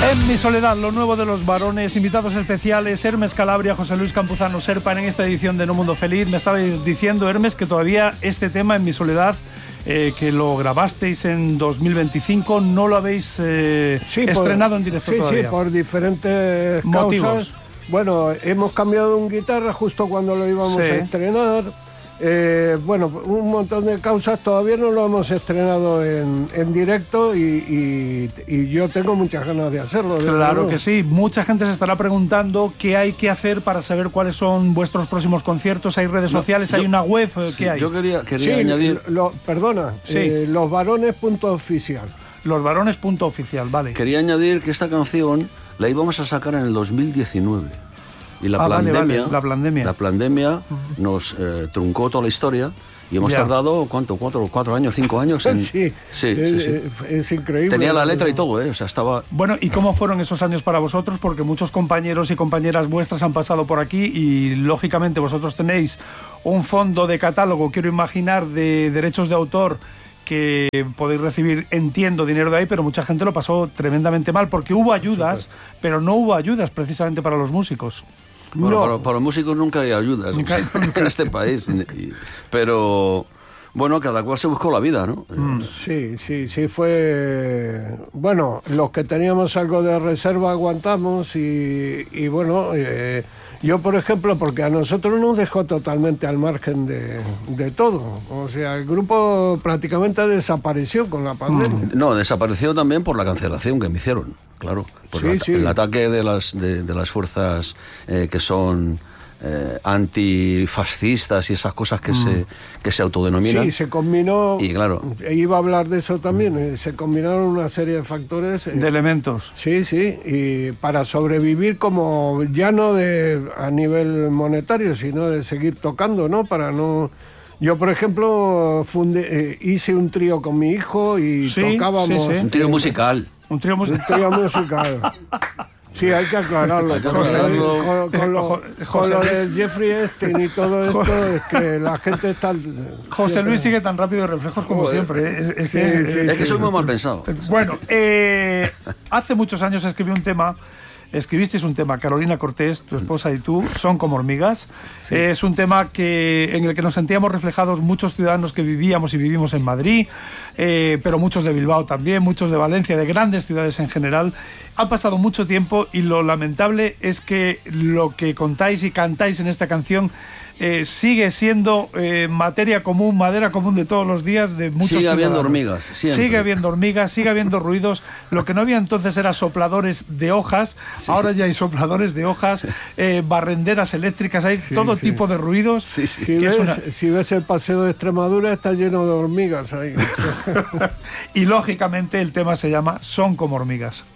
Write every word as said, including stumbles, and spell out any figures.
En Mi Soledad, lo nuevo de Los Varones, invitados especiales, Hermes Calabria, José Luis Campuzano Serpa, en esta edición de No Mundo Feliz. Me estaba diciendo, Hermes, que todavía este tema, En Mi Soledad, eh, que lo grabasteis en dos mil veinticinco, no lo habéis eh, sí, estrenado por, en directo sí, todavía. Sí, por diferentes motivos. Causas. Bueno, hemos cambiado un guitarra justo cuando lo íbamos sí. a estrenar. Eh, bueno, un montón de causas, todavía no lo hemos estrenado en, en directo y, y, y yo tengo muchas ganas de hacerlo. De claro nuevo. que sí, mucha gente se estará preguntando qué hay que hacer para saber cuáles son vuestros próximos conciertos. Hay redes no, sociales, yo, hay una web, sí, ¿qué hay? Yo quería, quería sí, añadir... Lo, perdona, sí. eh, losvarones punto oficial. Losvarones punto oficial, vale. Quería añadir que esta canción la íbamos a sacar en el dos mil diecinueve. Y la, ah, pandemia, vale, vale. la pandemia la pandemia uh-huh. nos eh, truncó toda la historia y hemos ya. tardado, ¿cuánto? ¿Cuatro, cuatro años, cinco años? En... sí, sí, es, sí, sí. Es increíble. Tenía la letra y todo, ¿eh? O sea, estaba... Bueno, ¿y cómo fueron esos años para vosotros? Porque muchos compañeros y compañeras vuestras han pasado por aquí y, lógicamente, vosotros tenéis un fondo de catálogo, quiero imaginar, de derechos de autor que podéis recibir, entiendo, dinero de ahí, pero mucha gente lo pasó tremendamente mal porque hubo ayudas, sí, pues. pero no hubo ayudas precisamente para los músicos. Bueno, no. para, para los músicos nunca hay ayudas nunca, nunca. en este país, pero bueno, cada cual se buscó la vida, ¿no? Mm. Sí, sí, sí fue... Bueno, los que teníamos algo de reserva aguantamos y, y bueno, eh, yo por ejemplo, porque a nosotros nos dejó totalmente al margen de, de todo, o sea, el grupo prácticamente desapareció con la pandemia. Mm. No, desapareció también por la cancelación que me hicieron, claro, por sí, la, sí. el ataque de las, de, de las fuerzas eh, que son... Eh, antifascistas y esas cosas que, mm. se, que se autodenominan. Sí, se combinó, y claro, iba a hablar de eso también, eh, se combinaron una serie de factores. Eh, de elementos. Sí, sí, y para sobrevivir como ya no de a nivel monetario, sino de seguir tocando, ¿no? Para no... Yo, por ejemplo, fundé, eh, hice un trío con mi hijo y sí, tocábamos... Sí, sí. Un trío musical. Un trío, mus- un trío musical. Sí, hay que aclararlo. Hay que aclararlo. Con, con, con, lo, con lo de Jeffrey Epstein y todo esto, es que la gente está... José Luis sigue tan rápido de reflejos como Joder. siempre. Es, es, sí, que, sí, es sí, que soy sí. muy mal pensado. Bueno, eh, hace muchos años escribí un tema... Escribisteis un tema, Carolina Cortés, tu esposa y tú, Son como hormigas. Sí. Es un tema que, en el que nos sentíamos reflejados muchos ciudadanos que vivíamos y vivimos en Madrid, eh, pero muchos de Bilbao también, muchos de Valencia, de grandes ciudades en general. Ha pasado mucho tiempo y lo lamentable es que lo que contáis y cantáis en esta canción eh, sigue siendo eh, materia común, madera común de todos los días de muchos Sigue ciudadanos. habiendo hormigas, siempre. Sigue habiendo hormigas, sigue habiendo ruidos. Lo que no había entonces era sopladores de hojas, sí. ahora ya hay sopladores de hojas, eh, barrenderas eléctricas, hay sí, todo sí. tipo de ruidos. Sí, sí. Si, ves, una... si ves el paseo de Extremadura, está lleno de hormigas ahí. Y lógicamente el tema se llama Son como hormigas.